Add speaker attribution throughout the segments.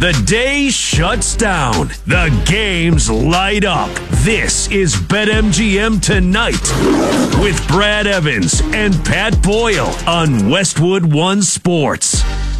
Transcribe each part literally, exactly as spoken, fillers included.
Speaker 1: The day shuts down. The games light up. This is BetMGM Tonight with Brad Evans and Pat Boyle on Westwood One Sports.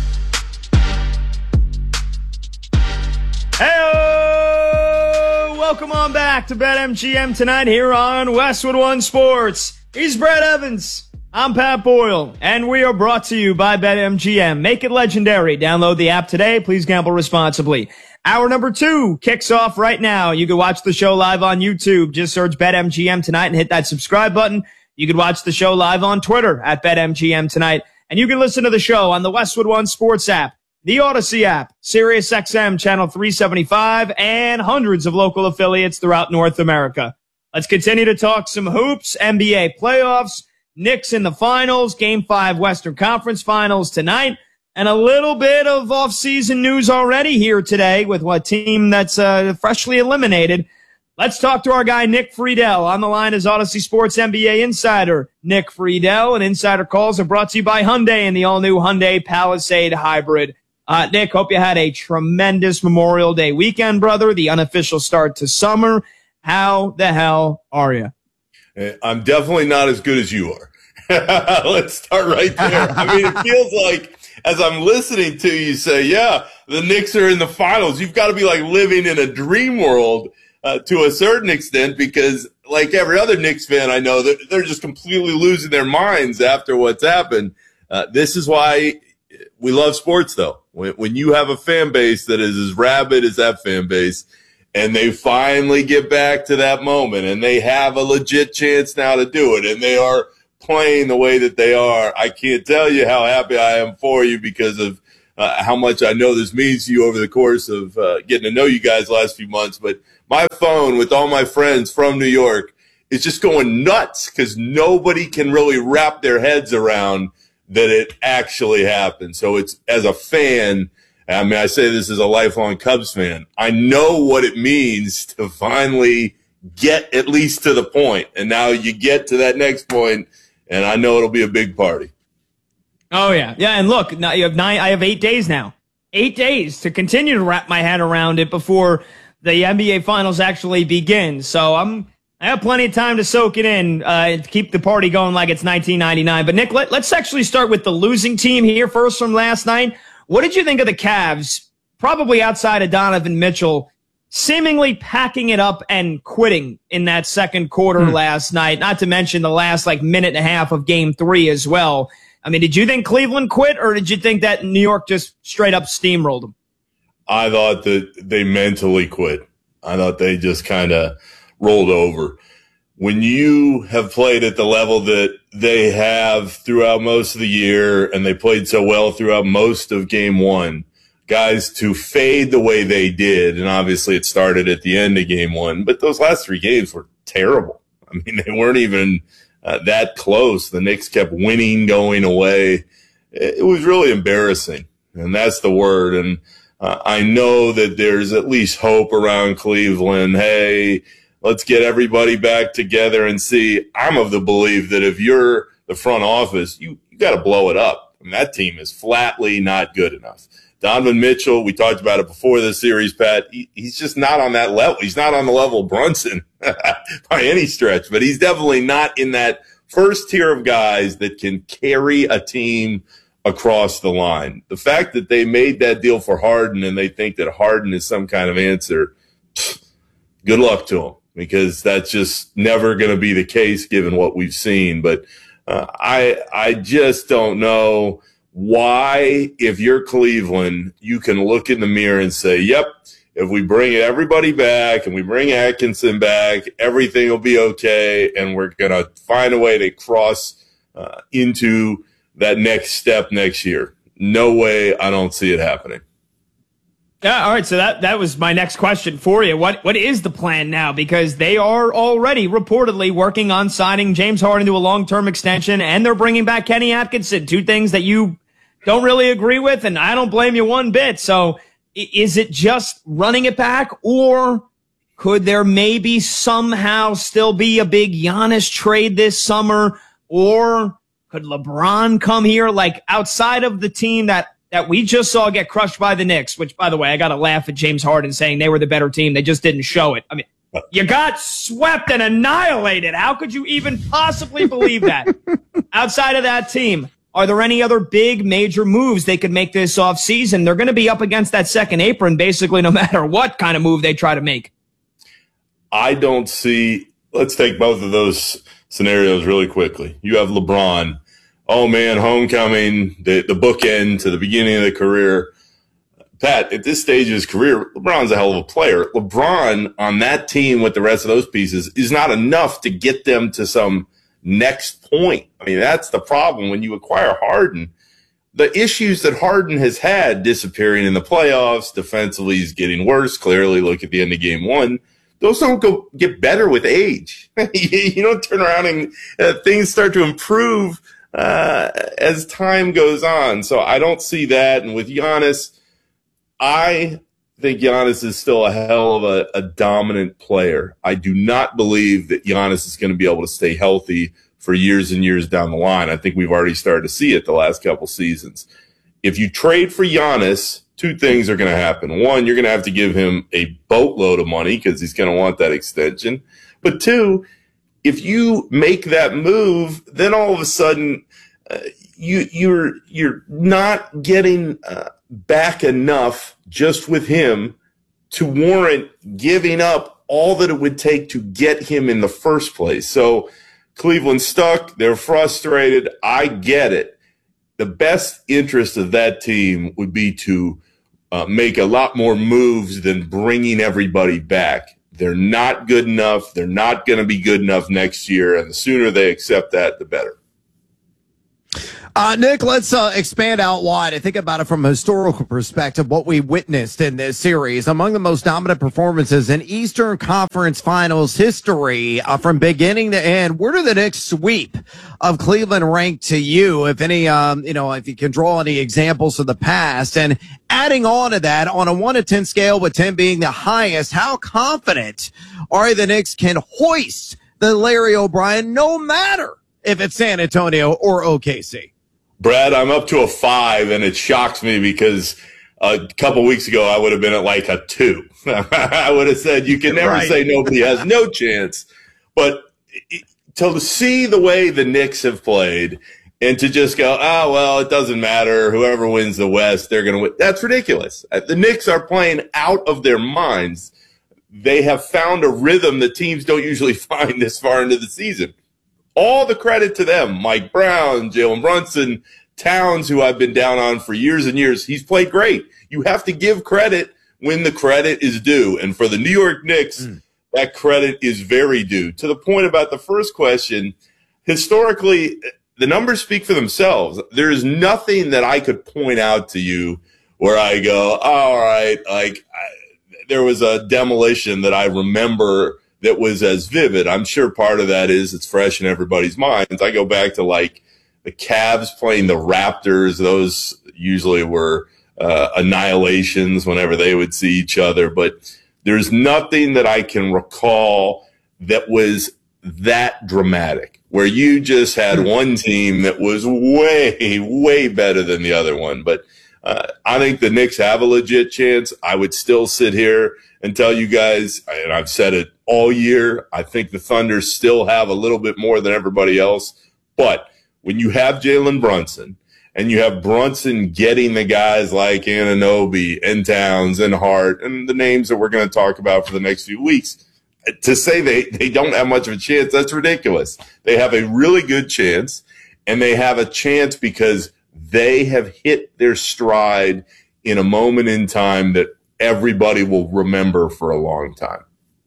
Speaker 2: Hey, welcome on back to BetMGM Tonight here on Westwood One Sports. He's Brad Evans. I'm Pat Boyle, and we are brought to you by BetMGM. Make it legendary. Download the app today. Please gamble responsibly. Hour number two kicks off right now. You can watch the show live on YouTube. Just search BetMGM Tonight and hit that subscribe button. You can watch the show live on Twitter at BetMGM Tonight. And you can listen to the show on the Westwood One Sports app, the Odyssey app, SiriusXM Channel three seventy-five, and hundreds of local affiliates throughout North America. Let's continue to talk some hoops, N B A playoffs, Knicks in the finals, Game five Western Conference Finals tonight, and a little bit of off-season news already here today with a team that's uh, freshly eliminated. Let's talk to our guy Nick Friedel. On the line is Odyssey Sports N B A insider Nick Friedel, and Insider Calls are brought to you by Hyundai and the all-new Hyundai Palisade Hybrid. Uh, Nick, hope you had a tremendous Memorial Day weekend, brother, the unofficial start to summer. How the hell are you?
Speaker 3: I'm definitely not as good as you are. Let's start right there. I mean, it feels like as I'm listening to you say, yeah, the Knicks are in the finals. You've got to be like living in a dream world uh, to a certain extent because like every other Knicks fan I know, they're, they're just completely losing their minds after what's happened. Uh, this is why we love sports, though. When, when you have a fan base that is as rabid as that fan base, and they finally get back to that moment, and they have a legit chance now to do it, and they are playing the way that they are. I can't tell you how happy I am for you because of uh, how much I know this means to you over the course of uh, getting to know you guys the last few months. But my phone with all my friends from New York is just going nuts because nobody can really wrap their heads around that it actually happened. So it's, as a fan, I mean, I say this as a lifelong Cubs fan. I know what it means to finally get at least to the point. And now you get to that next point, and I know it'll be a big party.
Speaker 2: Oh, yeah. Yeah, and look, now you have nine. I have eight days now. Eight days to continue to wrap my head around it before the N B A Finals actually begin. So I'm I have plenty of time to soak it in, uh, to keep the party going like it's nineteen ninety-nine. But, Nick, let, let's actually start with the losing team here first from last night. What did you think of the Cavs, probably outside of Donovan Mitchell, seemingly packing it up and quitting in that second quarter hmm. last night, not to mention the last like minute and a half of game three as well? I mean, did you think Cleveland quit, or did you think that New York just straight up steamrolled them?
Speaker 3: I thought that they mentally quit. I thought they just kind of rolled over. When you have played at the level that they have throughout most of the year, and they played so well throughout most of game one, guys, to fade the way they did, and obviously it started at the end of game one, but those last three games were terrible. I mean, they weren't even uh, that close. The Knicks kept winning, going away. It was really embarrassing, and that's the word. And uh, I know that there's at least hope around Cleveland. Hey, let's get everybody back together and see. I'm of the belief that if you're the front office, you, you got to blow it up. And that team is flatly not good enough. Donovan Mitchell, we talked about it before the series, Pat. He, he's just not on that level. He's not on the level of Brunson by any stretch, but he's definitely not in that first tier of guys that can carry a team across the line. The fact that they made that deal for Harden and they think that Harden is some kind of answer, good luck to them, because that's just never going to be the case given what we've seen. But uh, I I just don't know why, if you're Cleveland, you can look in the mirror and say, yep, if we bring everybody back and we bring Atkinson back, everything will be okay, and we're going to find a way to cross uh, into that next step next year. No way. I don't see it happening.
Speaker 2: Yeah, all right, so that, that was my next question for you. What What is the plan now? Because they are already reportedly working on signing James Harden to a long-term extension, and they're bringing back Kenny Atkinson, two things that you don't really agree with, and I don't blame you one bit. So is it just running it back, or could there maybe somehow still be a big Giannis trade this summer, or could LeBron come here? Like, outside of the team that that we just saw get crushed by the Knicks, which, by the way, I got to laugh at James Harden saying they were the better team. They just didn't show it. I mean, you got swept and annihilated. How could you even possibly believe that? Outside of that team, are there any other big major moves they could make this offseason? They're going to be up against that second apron basically no matter what kind of move they try to make.
Speaker 3: I don't see – let's take both of those scenarios really quickly. You have LeBron. Oh, man, homecoming, the, the bookend to the beginning of the career. Pat, at this stage of his career, LeBron's a hell of a player. LeBron on that team with the rest of those pieces is not enough to get them to some next point. I mean, that's the problem when you acquire Harden. The issues that Harden has had, disappearing in the playoffs, defensively he's getting worse. Clearly, look at the end of game one. Those don't go get better with age. You don't turn around and uh, things start to improve uh, as time goes on. So I don't see that. And with Giannis, I think Giannis is still a hell of a, a dominant player. I do not believe that Giannis is going to be able to stay healthy for years and years down the line. I think we've already started to see it the last couple seasons. If you trade for Giannis, two things are going to happen. One, you're going to have to give him a boatload of money because he's going to want that extension. But two, if you make that move, then all of a sudden uh, you, you're you're not getting uh, back enough just with him to warrant giving up all that it would take to get him in the first place. So Cleveland's stuck. They're frustrated. I get it. The best interest of that team would be to uh, make a lot more moves than bringing everybody back. They're not good enough. They're not going to be good enough next year. And the sooner they accept that, the better.
Speaker 4: Uh, Nick, let's uh, expand out wide and think about it from a historical perspective, what we witnessed in this series. Among the most dominant performances in Eastern Conference Finals history uh, from beginning to end, where do the Knicks sweep of Cleveland rank to you, if any, um, you know, if you can draw any examples of the past? And adding on to that, on a one to ten scale, with ten being the highest, how confident are the Knicks can hoist the Larry O'Brien, no matter if it's San Antonio or O K C?
Speaker 3: Brad, I'm up to a five, and it shocks me because a couple weeks ago I would have been at like a two. I would have said you can never
Speaker 4: right.
Speaker 3: say nobody has no chance. But to see the way the Knicks have played and to just go, oh, well, it doesn't matter. Whoever wins the West, they're going to win. That's ridiculous. The Knicks are playing out of their minds. They have found a rhythm that teams don't usually find this far into the season. All the credit to them. Mike Brown, Jalen Brunson, Towns, who I've been down on for years and years. He's played great. You have to give credit when the credit is due. And for the New York Knicks, mm. that credit is very due. To the point about the first question, historically, the numbers speak for themselves. There is nothing that I could point out to you where I go, oh, all right, like I, there was a demolition that I remember that was as vivid. I'm sure part of that is it's fresh in everybody's minds. I go back to like the Cavs playing the Raptors. Those usually were uh, annihilations whenever they would see each other. But there's nothing that I can recall that was that dramatic, where you just had one team that was way, way better than the other one. But uh, I think the Knicks have a legit chance. I would still sit here and tell you guys, and I've said it all year, I think the Thunder still have a little bit more than everybody else. But when you have Jalen Brunson and you have Brunson getting the guys like Anunoby and Towns and Hart and the names that we're going to talk about for the next few weeks, to say they, they don't have much of a chance, that's ridiculous. They have a really good chance, and they have a chance because they have hit their stride in a moment in time that everybody will remember for a long time.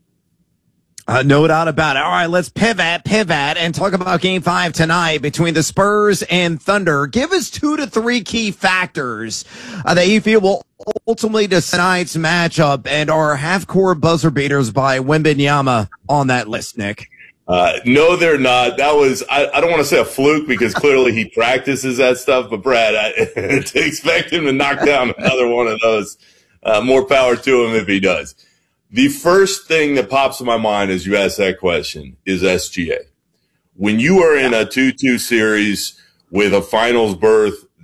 Speaker 4: Uh, no doubt about it. All right, let's pivot, pivot, and talk about Game Five tonight between the Spurs and Thunder. Give us two to three key factors uh, that you feel will ultimately decide tonight's matchup, and are half-court buzzer beaters by Wembanyama on that list, Nick.
Speaker 3: Uh, no, they're not. That was, I, I don't want to say a fluke because clearly he practices that stuff, but Brad, I, to expect him to knock down another one of those, uh, more power to him if he does. The first thing that pops in my mind as you ask that question is S G A. When you are in a two two series with a finals berth,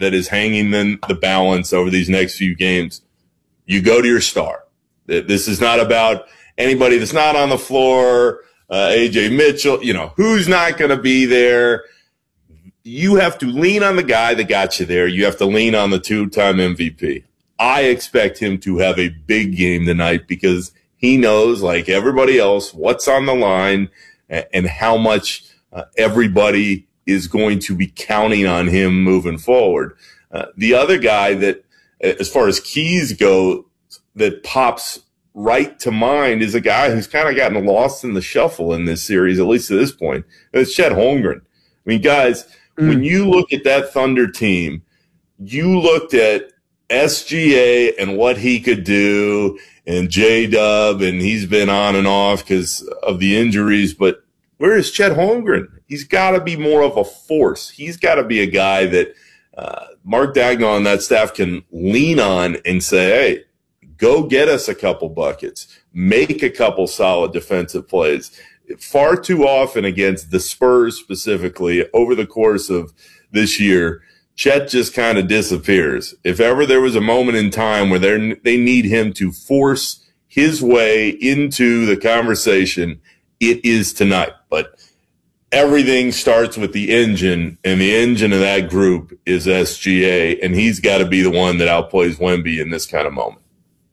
Speaker 3: that is hanging in the balance over these next few games, you go to your star. This is not about anybody that's not on the floor, uh, A J Mitchell, you know, who's not going to be there. You have to lean on the guy that got you there. You have to lean on the two-time M V P. I expect him to have a big game tonight because he knows, like everybody else, what's on the line and how much uh, everybody is going to be counting on him moving forward. Uh, the other guy that, as far as keys go, that pops right to mind is a guy who's kind of gotten lost in the shuffle in this series, at least at this point. It's Chet Holmgren. I mean, guys, mm. when you look at that Thunder team, you looked at S G A and what he could do, and J-Dub, and he's been on and off because of the injuries, but where is Chet Holmgren? He's got to be more of a force. He's got to be a guy that uh, Mark Daigneault and that staff can lean on and say, hey, go get us a couple buckets, make a couple solid defensive plays. Far too often against the Spurs specifically over the course of this year, Chet just kind of disappears. If ever there was a moment in time where they they need him to force his way into the conversation, it is tonight. But everything starts with the engine, and the engine of that group is S G A, and he's got to be the one that outplays Wemby in this kind of moment.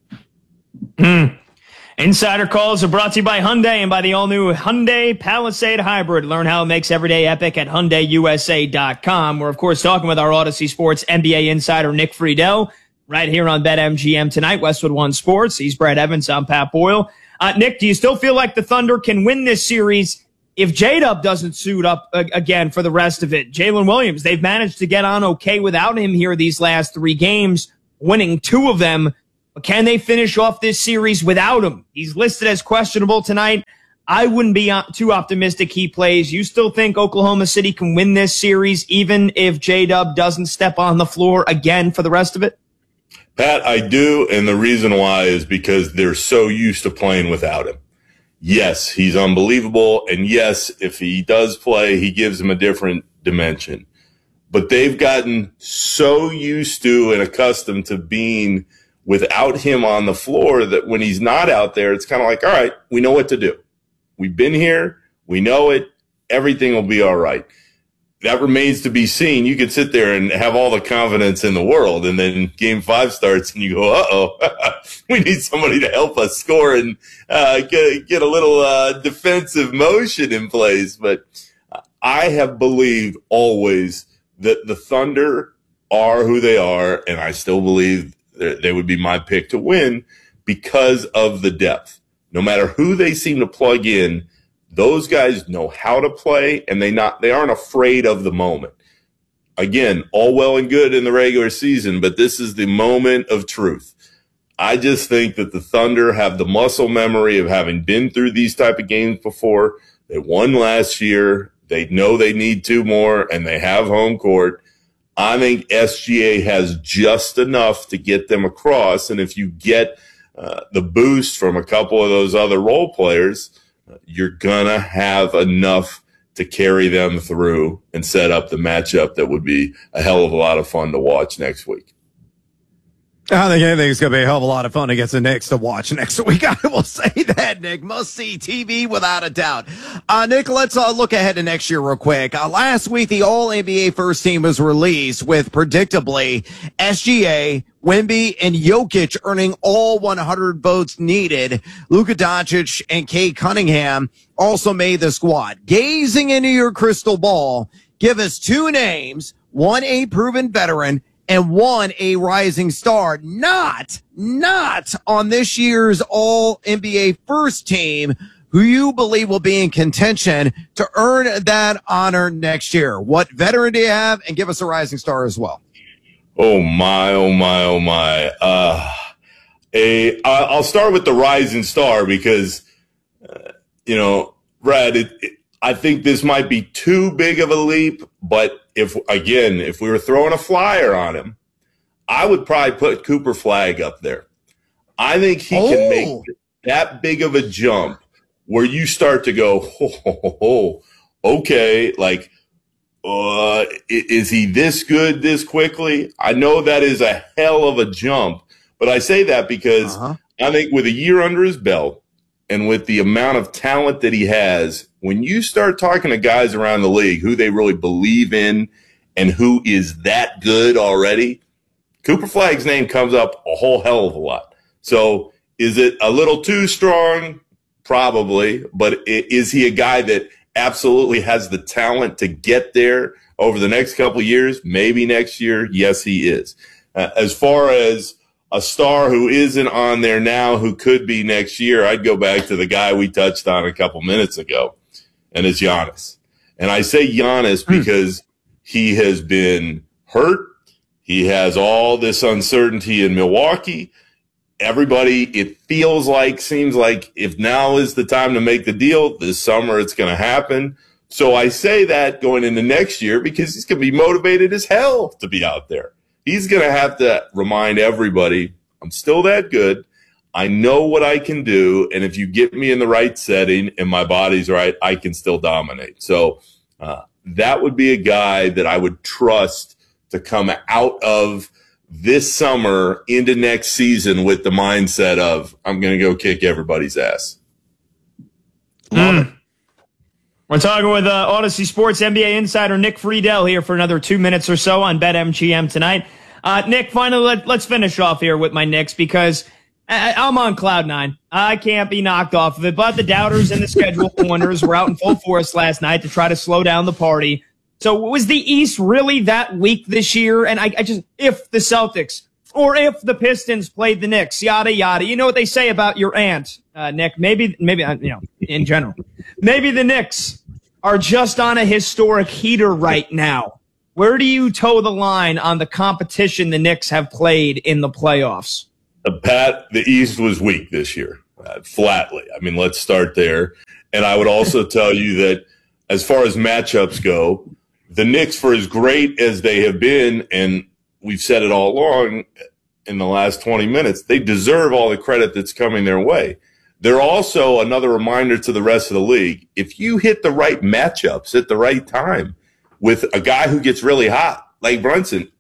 Speaker 2: Mm. Insider calls are brought to you by Hyundai and by the all-new Hyundai Palisade Hybrid. Learn how it makes every day epic at Hyundai U S A dot com. We're, of course, talking with our Odyssey Sports N B A insider Nick Friedel right here on BetMGM tonight, Westwood One Sports. He's Brad Evans. I'm Pat Boyle. Uh, Nick, do you still feel like the Thunder can win this series if J-Dub doesn't suit up uh, again for the rest of it? Jalen Williams, they've managed to get on okay without him here these last three games, winning two of them. Can they finish off this series without him? He's listed as questionable tonight. I wouldn't be too optimistic he plays. You still think Oklahoma City can win this series even if J-Dub doesn't step on the floor again for the rest of it?
Speaker 3: Pat, I do, and the reason why is because they're so used to playing without him. Yes, he's unbelievable, and yes, if he does play, he gives them a different dimension. But they've gotten so used to and accustomed to being without him on the floor that when he's not out there, it's kind of like, all right, we know what to do. We've been here. We know it. Everything will be all right. That remains to be seen. You could sit there and have all the confidence in the world, and then game five starts and you go, uh-oh, we need somebody to help us score and uh, get, get a little uh, defensive motion in place. But I have believed always that the Thunder are who they are, and I still believe they would be my pick to win because of the depth. No matter who they seem to plug in, those guys know how to play, and they not they aren't afraid of the moment. Again, all well and good in the regular season, but this is the moment of truth. I just think that the Thunder have the muscle memory of having been through these type of games before. They won last year. They know they need two more, and they have home court. I think S G A has just enough to get them across, and if you get uh, the boost from a couple of those other role players, uh, you're going to have enough to carry them through and set up the matchup that would be a hell of a lot of fun to watch next week.
Speaker 4: I think anything's going to be a hell of a lot of fun against the Knicks to watch next week. I will say that, Nick. Must-see T V without a doubt. Uh, Nick, let's uh, look ahead to next year real quick. Uh, last week, the All-N B A first team was released with, predictably, S G A, Wemby, and Jokic earning all one hundred votes needed. Luka Doncic and Cade Cunningham also made the squad. Gazing into your crystal ball, give us two names, one a proven veteran, and one a rising star, not, not on this year's All N B A first team, who you believe will be in contention to earn that honor next year. What veteran do you have? And give us a rising star as well.
Speaker 3: Oh my, oh my, oh my. Uh, a, I'll start with the rising star because, uh, you know, Brad, it, it, I think this might be too big of a leap, but if, again, if we were throwing a flyer on him, I would probably put Cooper Flagg up there. I think he oh. can make that big of a jump where you start to go, oh, oh, oh, okay, like uh, is he this good this quickly? I know that is a hell of a jump, but I say that because uh-huh. I think with a year under his belt and with the amount of talent that he has, when you start talking to guys around the league who they really believe in and who is that good already, Cooper Flagg's name comes up a whole hell of a lot. So is it a little too strong? Probably. But is he a guy that absolutely has the talent to get there over the next couple of years? Maybe next year. Yes, he is. Uh, as far as a star who isn't on there now who could be next year, I'd go back to the guy we touched on a couple minutes ago, and it's Giannis. And I say Giannis hmm. because he has been hurt. He has all this uncertainty in Milwaukee. Everybody, it feels like, seems like if now is the time to make the deal, this summer it's going to happen. So I say that going into next year because he's going to be motivated as hell to be out there. He's going to have to remind everybody, I'm still that good. I know what I can do. And if you get me in the right setting and my body's right, I can still dominate. So uh, that would be a guy that I would trust to come out of this summer into next season with the mindset of, I'm going to go kick everybody's ass.
Speaker 2: Love mm. it. We're talking with uh, Odyssey Sports N B A insider Nick Friedel here for another two minutes or so on BetMGM tonight. Uh, Nick, finally, let, let's finish off here with my Knicks because I, I'm on cloud nine. I can't be knocked off of it, but the doubters and the schedule pointers were out in full force last night to try to slow down the party. So was the East really that weak this year? And I, I just, if the Celtics or if the Pistons played the Knicks, yada, yada, you know what they say about your aunt, uh, Nick, maybe, maybe, uh, you know, in general, maybe the Knicks are just on a historic heater right now. Where do you toe the line on the competition the Knicks have played in the playoffs?
Speaker 3: Uh, Pat, the East was weak this year, uh, flatly. I mean, let's start there. And I would also tell you that as far as matchups go, the Knicks, for as great as they have been, and we've said it all along in the last twenty minutes, they deserve all the credit that's coming their way. They're also another reminder to the rest of the league. If you hit the right matchups at the right time with a guy who gets really hot, like Brunson,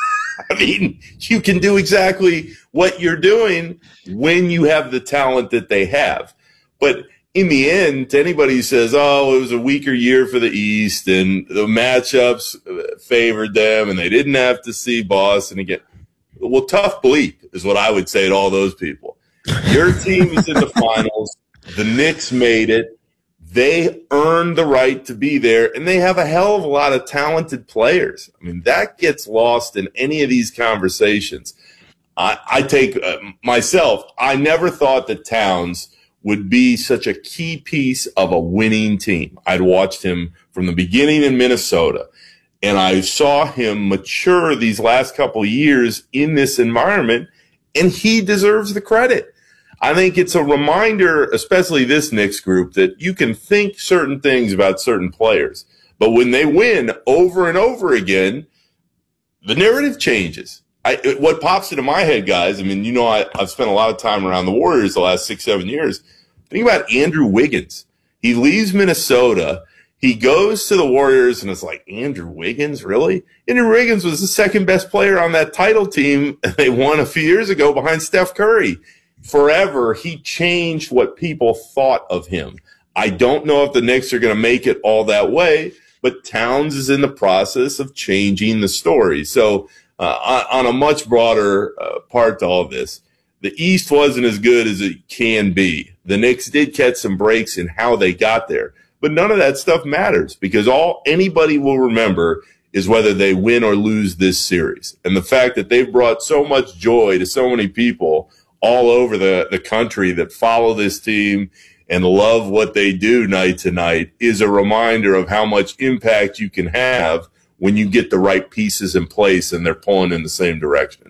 Speaker 3: I mean, you can do exactly what you're doing when you have the talent that they have. But in the end, to anybody who says, oh, it was a weaker year for the East and the matchups favored them and they didn't have to see Boston again. Well, tough bleep is what I would say to all those people. Your team is in the finals. The Knicks made it. They earned the right to be there, and they have a hell of a lot of talented players. I mean, that gets lost in any of these conversations. I, I take uh, myself, I never thought that Towns would be such a key piece of a winning team. I'd watched him from the beginning in Minnesota, and I saw him mature these last couple of years in this environment, and he deserves the credit. I think it's a reminder, especially this Knicks group, that you can think certain things about certain players, but when they win over and over again, the narrative changes. I, what pops into my head, guys, I mean, you know, I, I've spent a lot of time around the Warriors the last six, seven years. Think about Andrew Wiggins. He leaves Minnesota. He goes to the Warriors, and it's like, Andrew Wiggins, really? Andrew Wiggins was the second best player on that title team they won a few years ago behind Steph Curry. Forever, he changed what people thought of him. I don't know if the Knicks are going to make it all that way, but Towns is in the process of changing the story. So uh, on, on a much broader uh, part to all of this, the East wasn't as good as it can be. The Knicks did catch some breaks in how they got there, but none of that stuff matters because all anybody will remember is whether they win or lose this series. And the fact that they've brought so much joy to so many people all over the, the country that follow this team and love what they do night to night is a reminder of how much impact you can have when you get the right pieces in place and they're pulling in the same direction.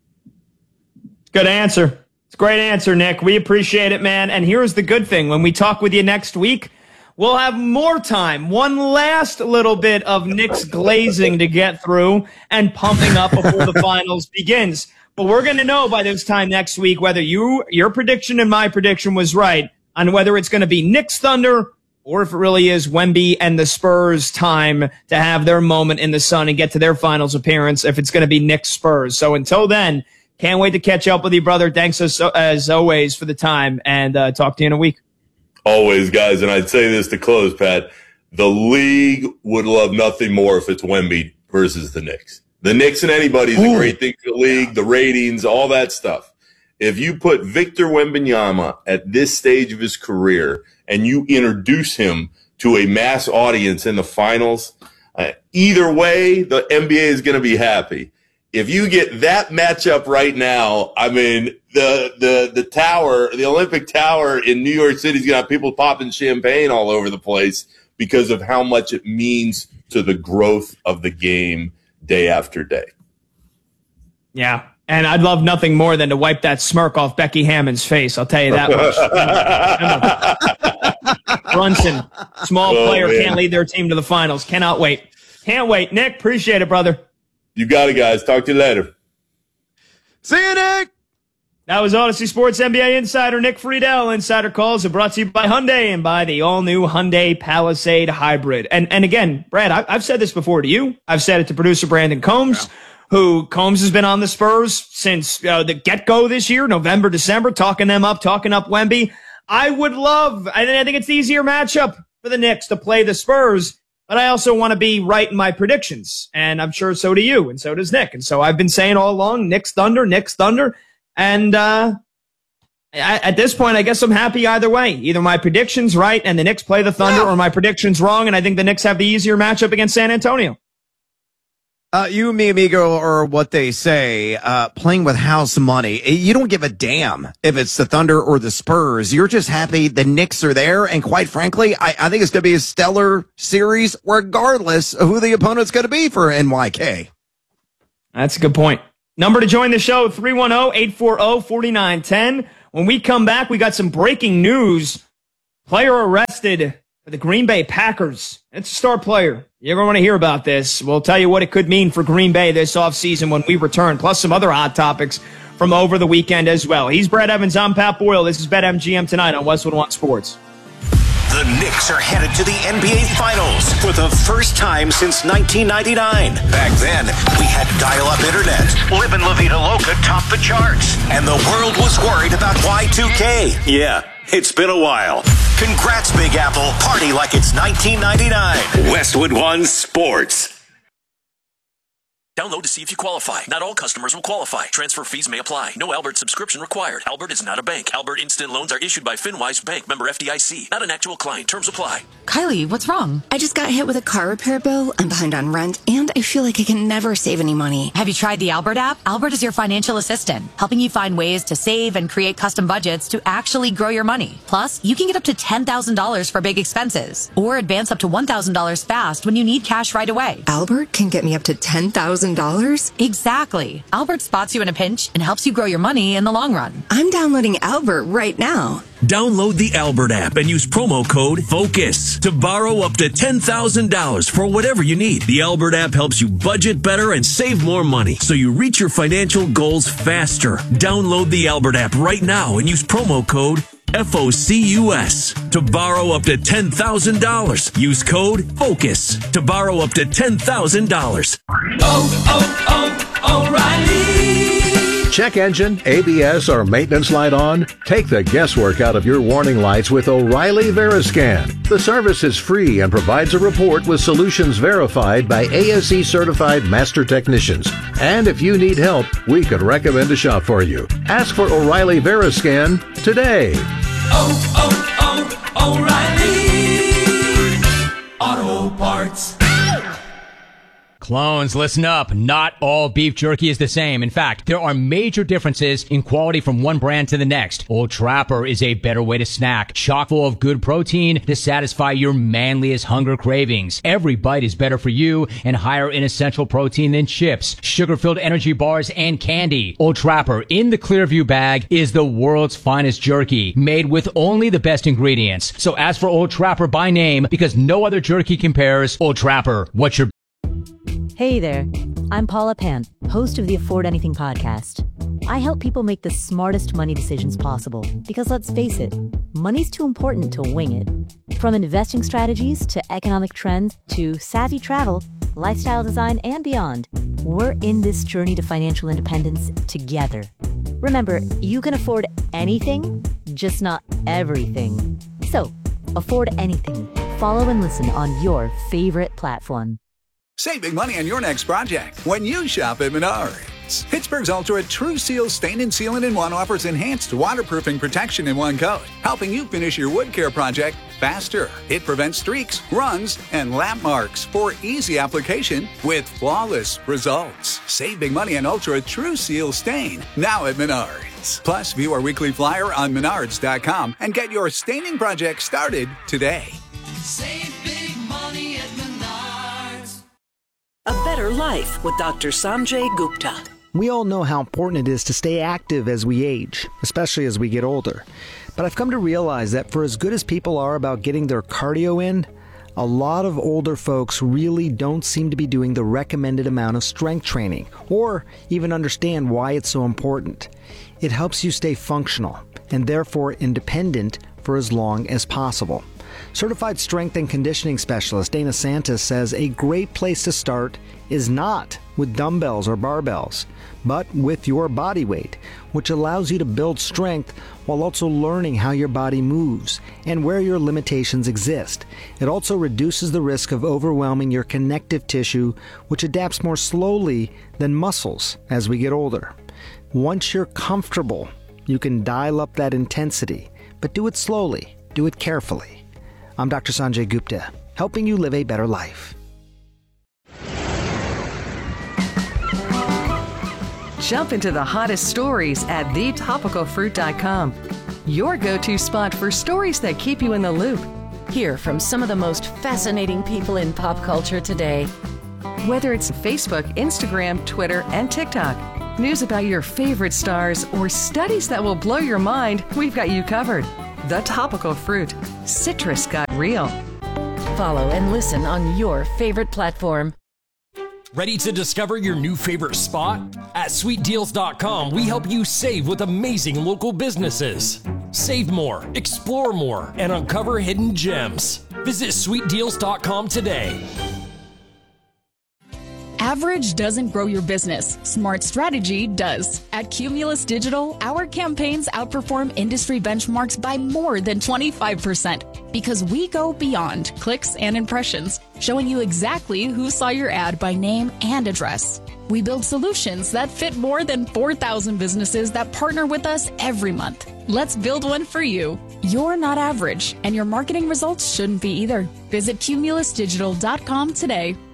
Speaker 2: Good answer. It's a great answer, Nick. We appreciate it, man. And here's the good thing. When we talk with you next week, we'll have more time. One last little bit of Knicks glazing to get through and pumping up before the finals begins. But we're going to know by this time next week whether you your prediction and my prediction was right on whether it's going to be Knicks Thunder or if it really is Wemby and the Spurs' time to have their moment in the sun and get to their finals appearance if it's going to be Knicks Spurs. So until then, can't wait to catch up with you, brother. Thanks as, as always for the time, and uh, talk to you in a week.
Speaker 3: Always, guys. And I'd say this to close, Pat. The league would love nothing more if it's Wemby versus the Knicks. The Knicks and anybody's Ooh. a great thing for the league, the ratings, all that stuff. If you put Victor Wembanyama at this stage of his career and you introduce him to a mass audience in the finals, uh, either way, the N B A is going to be happy. If you get that matchup right now, I mean, the the the tower, the Olympic Tower in New York City is going to have people popping champagne all over the place because of how much it means to the growth of the game day after day.
Speaker 2: Yeah, and I'd love nothing more than to wipe that smirk off Becky Hammond's face. I'll tell you that much. Brunson, small oh, player, man. Can't lead their team to the finals. Cannot wait. Can't wait. Nick, appreciate it, brother.
Speaker 3: You got it, guys. Talk to you later.
Speaker 4: See you, Nick.
Speaker 2: That was Odyssey Sports N B A insider Nick Friedel. Insider calls are brought to you by Hyundai and by the all-new Hyundai Palisade Hybrid. And and again, Brad, I, I've said this before to you. I've said it to producer Brandon Combs, yeah. who Combs has been on the Spurs since uh, the get-go this year, November, December, talking them up, talking up Wemby. I would love, I think it's the easier matchup for the Knicks to play the Spurs, but I also want to be right in my predictions. And I'm sure so do you, and so does Nick. And so I've been saying all along, Knicks Thunder, Knicks Thunder. And uh, at this point, I guess I'm happy either way. Either my prediction's right and the Knicks play the Thunder, yeah. or my prediction's wrong and I think the Knicks have the easier matchup against San Antonio.
Speaker 4: Uh, you and me, amigo, are what they say, uh, playing with house money. You don't give a damn if it's the Thunder or the Spurs. You're just happy the Knicks are there. And quite frankly, I, I think it's going to be a stellar series regardless of who the opponent's going to be for N Y K.
Speaker 2: That's a good point. Number to join the show, three one zero, eight four zero, four nine one zero. When we come back, we got some breaking news. Player arrested for the Green Bay Packers. It's a star player. You're going to want to hear about this. We'll tell you what it could mean for Green Bay this offseason when we return, plus some other hot topics from over the weekend as well. He's Brad Evans. I'm Pat Boyle. This is BetMGM Tonight on Westwood One Sports.
Speaker 5: The Knicks are headed to the N B A Finals for the first time since nineteen ninety-nine. Back then, we had dial-up internet. Livin' La Vida Loca topped the charts. And the world was worried about Y two K. Yeah, it's been a while. Congrats, Big Apple. Party like it's nineteen ninety-nine. Westwood One Sports.
Speaker 6: Download to see if you qualify. Not all customers will qualify. Transfer fees may apply. No Albert subscription required. Albert is not a bank. Albert Instant Loans are issued by FinWise Bank, member F D I C. Not an actual client. Terms apply.
Speaker 7: Kylie, what's wrong?
Speaker 8: I just got hit with a car repair bill. I'm behind on rent, and I feel like I can never save any money.
Speaker 7: Have you tried the Albert app? Albert is your financial assistant, helping you find ways to save and create custom budgets to actually grow your money. Plus, you can get up to ten thousand dollars for big expenses, or advance up to one thousand dollars fast when you need cash right away.
Speaker 8: Albert can get me up to ten thousand dollars?
Speaker 7: Exactly. Albert spots you in a pinch and helps you grow your money in the long run.
Speaker 8: I'm downloading Albert right now.
Speaker 1: Download the Albert app and use promo code FOCUS to borrow up to ten thousand dollars for whatever you need. The Albert app helps you budget better and save more money so you reach your financial goals faster. Download the Albert app right now and use promo code F O C U S to borrow up to ten thousand dollars. Use code FOCUS to borrow up to ten thousand dollars.
Speaker 9: Oh, oh, oh, O'Reilly! Check engine, A B S, or maintenance light on? Take the guesswork out of your warning lights with O'Reilly Veriscan. The service is free and provides a report with solutions verified by A S E certified master technicians. And if you need help, we could recommend a shop for you. Ask for O'Reilly Veriscan today. Oh, oh, oh, O'Reilly Auto Parts.
Speaker 10: Clones, listen up. Not all beef jerky is the same. In fact, there are major differences in quality from one brand to the next. Old Trapper is a better way to snack, chock full of good protein to satisfy your manliest hunger cravings. Every bite is better for you and higher in essential protein than chips, sugar-filled energy bars, and candy. Old Trapper in the Clearview bag is the world's finest jerky, made with only the best ingredients. So ask for Old Trapper by name because no other jerky compares. Old Trapper, what's your...
Speaker 11: Hey there, I'm Paula Pant, host of the Afford Anything podcast. I help people make the smartest money decisions possible because, let's face it, money's too important to wing it. From investing strategies to economic trends to savvy travel, lifestyle design, and beyond, we're in this journey to financial independence together. Remember, you can afford anything, just not everything. So, afford anything. Follow and listen on your favorite platform.
Speaker 12: Save big money on your next project when you shop at Menards. Pittsburgh's Ultra True Seal Stain and Sealant in One offers enhanced waterproofing protection in one coat, helping you finish your wood care project faster. It prevents streaks, runs, and lap marks for easy application with flawless results. Save big money on Ultra True Seal Stain now at Menards. Plus, view our weekly flyer on menards dot com and get your staining project started today.
Speaker 13: Save big money at Menards.
Speaker 14: A better life with Doctor Sanjay Gupta.
Speaker 15: We all know how important it is to stay active as we age, especially as we get older. But I've come to realize that for as good as people are about getting their cardio in, a lot of older folks really don't seem to be doing the recommended amount of strength training, or even understand why it's so important. It helps you stay functional, and therefore independent for as long as possible. Certified strength and conditioning specialist Dana Santis says a great place to start is not with dumbbells or barbells, but with your body weight, which allows you to build strength while also learning how your body moves and where your limitations exist. It also reduces the risk of overwhelming your connective tissue, which adapts more slowly than muscles as we get older. Once you're comfortable, you can dial up that intensity, but do it slowly, do it carefully. I'm Doctor Sanjay Gupta, helping you live a better life.
Speaker 16: Jump into the hottest stories at the topical fruit dot com. Your go-to spot for stories that keep you in the loop.
Speaker 17: Hear from some of the most fascinating people in pop culture today.
Speaker 16: Whether it's Facebook, Instagram, Twitter, and TikTok, news about your favorite stars, or studies that will blow your mind, we've got you covered. The Topical Fruit. Citrus got real.
Speaker 17: Follow and listen on your favorite platform.
Speaker 18: Ready to discover your new favorite spot? At sweet deals dot com, we help you save with amazing local businesses. Save more, explore more, and uncover hidden gems. Visit sweet deals dot com today.
Speaker 19: Average doesn't grow your business. Smart strategy does. At Cumulus Digital, our campaigns outperform industry benchmarks by more than twenty-five percent because we go beyond clicks and impressions, showing you exactly who saw your ad by name and address. We build solutions that fit more than four thousand businesses that partner with us every month. Let's build one for you. You're not average, and your marketing results shouldn't be either. Visit cumulus digital dot com today.